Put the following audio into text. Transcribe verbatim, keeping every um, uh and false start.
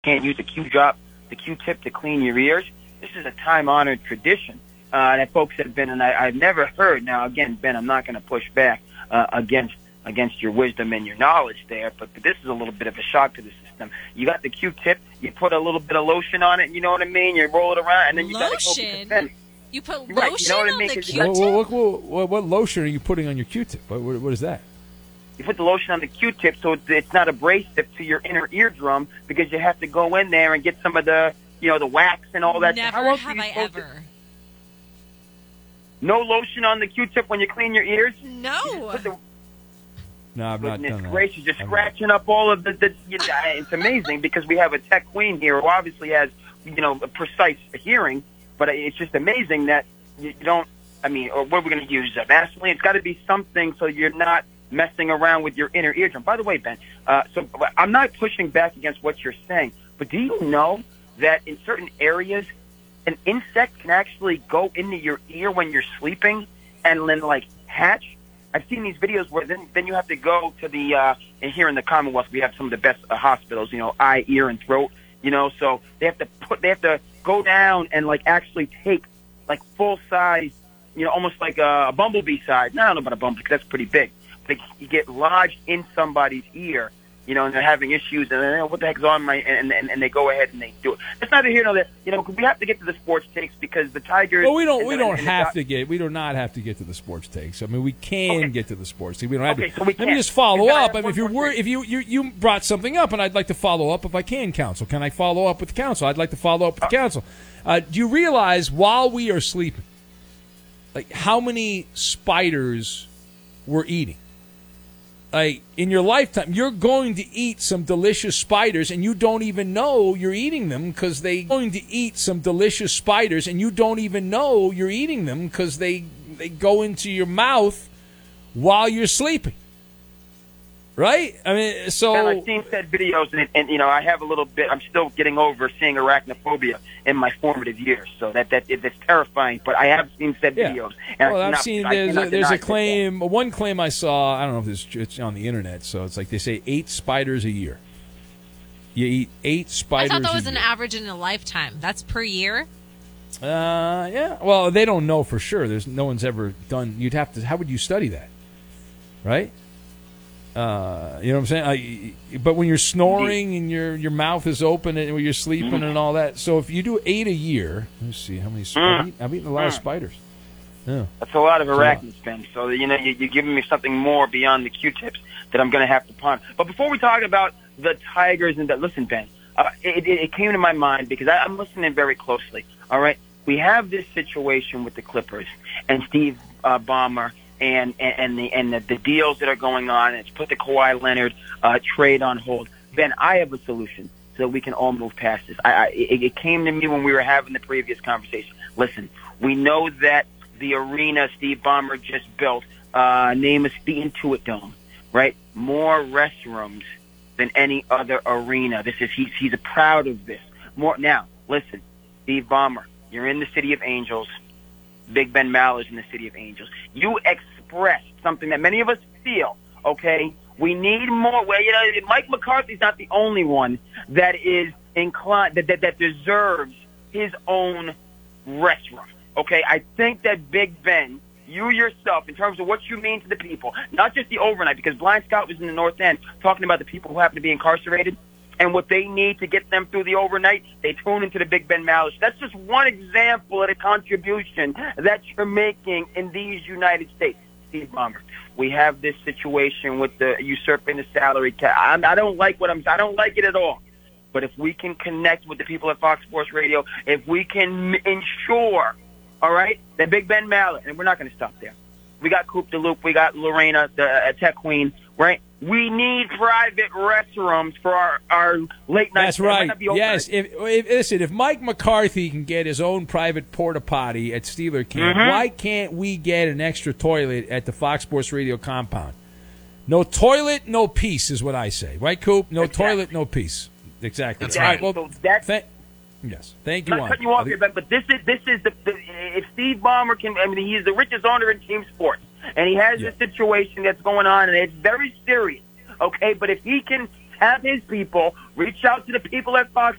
can't use the Q-drop, the Q-tip to clean your ears. This is a time-honored tradition uh, that folks have been, and I, I've never heard. Now, again, Ben, I'm not going to push back uh, against against your wisdom and your knowledge there, but, but this is a little bit of a shock to the system. You got the Q-tip, you put a little bit of lotion on it, you know what I mean? You roll it around, and then you got to go get the pen. You put lotion right, you know what I on mean? the Q-tip? Q-tip? What, what, what, what lotion are you putting on your Q-tip? What, what, what is that? You put the lotion on the Q-tip so it's, it's not abrasive to your inner eardrum, because you have to go in there and get some of the, you know, the wax and all that. Never How else have are you I supposed to- ever. No lotion on the Q-tip when you clean your ears? No. Put the, No, I've not goodness done that. gracious, you're I've scratching up all of the, the you know, it's amazing because we have a tech queen here who obviously has, you know, a precise hearing, but it's just amazing that you don't, I mean, or what are we going to use? Uh, Vaseline? It's got to be something so you're not messing around with your inner eardrum. By the way, Ben, uh, so I'm not pushing back against what you're saying, but do you know that in certain areas, an insect can actually go into your ear when you're sleeping and then, like, hatch? I've seen these videos where then, then you have to go to the, uh, and here in the Commonwealth, we have some of the best uh, hospitals, you know, eye, ear, and throat, you know, so they have to put, they have to go down and, like, actually take, like, full size, you know, almost like a, a bumblebee size. No, I don't know about a bumblebee because that's pretty big. But you get lodged in somebody's ear, you know, and they're having issues, and then, what the heck's on my, and, and, and they go ahead and they do it. It's neither here nor there. You know, we have to get to the sports takes because the Tigers. Well, we don't. and We the- don't and the have Dod- to get. We do not have to get to the sports takes. I mean, we can Okay. get to the sports takes. We don't have Okay, to. so we Let me can. just follow Can I up. have I mean, one if you're more worried, thing? if you, you you brought something up, and I'd like to follow up if I can, counsel. Can I follow up with the counsel? I'd like to follow up with the counsel. Uh, do you realize while we are sleeping, like how many spiders we're eating? Like in your lifetime, you're going to eat some delicious spiders, and you don't even know you're eating them because they going to eat some delicious spiders, and you don't even know you're eating them because they they go into your mouth while you're sleeping. Right? I mean, so And I've seen said videos, and, and you know, I have a little bit. I'm still getting over seeing arachnophobia in my formative years, so that that it's terrifying. But I have seen said Yeah. videos. And well, I I've cannot- seen I there's, cannot a, there's deny a that. claim. One claim I saw. I don't know if this it's on the internet. So it's like they say eight spiders a year. You eat eight I spiders. thought that was a an year. average in a lifetime. That's per year? Uh, yeah. Well, they don't know for sure. There's no one's ever done. You'd have to. How would you study that? Right. Uh, you know what I'm saying? I, but when you're snoring and your your mouth is open and when you're sleeping Mm-hmm. and all that, so if you do eight a year, let me see how many. Mm. I've, eaten, I've eaten a lot of spiders. Yeah. That's a lot of a lot. arachnids, Ben. So you know, you, you're giving me something more beyond the Q-tips that I'm going to have to ponder. But before we talk about the Tigers and that, listen, Ben, uh, it, it, it came to my mind because I, I'm listening very closely. All right, we have this situation with the Clippers and Steve uh, Ballmer. And, and the and the, the deals that are going on, and it's put the Kawhi Leonard uh, trade on hold. Ben, I have a solution so that we can all move past this. I, I, it, it came to me when we were having the previous conversation. Listen, we know that the arena Steve Ballmer just built, uh, name is the Intuit Dome, right? More restrooms than any other arena. This is he's he's proud of this. More now. Listen, Steve Ballmer, you're in the City of Angels. Big Ben Maller's in the City of Angels. You expressed something that many of us feel, okay? We need more. Well, you know, Mike McCarthy's not the only one that is inclined, that, that, that deserves his own restaurant, okay? I think that Big Ben, you yourself, in terms of what you mean to the people, not just the overnight, because Blind Scott was in the North End talking about the people who happen to be incarcerated, and what they need to get them through the overnight, they tune into the Big Ben Maller. That's just one example of the contribution that you're making in these United States. Steve Ballmer, we have this situation with the usurping the salary cap. I, I don't like what I'm. I don't like it at all. But if we can connect with the people at Fox Sports Radio, if we can ensure, all right, that Big Ben Maller, and we're not going to stop there. We got Coop DeLoop, we got Lorena, the uh, tech queen, right? We need private restrooms for our, our late night. That's right. Yes. If, if listen, if Mike McCarthy can get his own private porta potty at Steeler camp, Mm-hmm. why can't we get an extra toilet at the Fox Sports Radio compound? No toilet, no peace is what I say. Right, Coop? No Exactly. toilet, no peace. Exactly. Exactly. All right. Well, So that's- th- yes. Thank you. I'm not Juan. cutting you off I here, think- Ben, but this is this is the, the if Steve Ballmer can. I mean, he's the richest owner in team sports, and he has Yeah. this situation that's going on, and it's very serious. Okay, but if he can have his people reach out to the people at Fox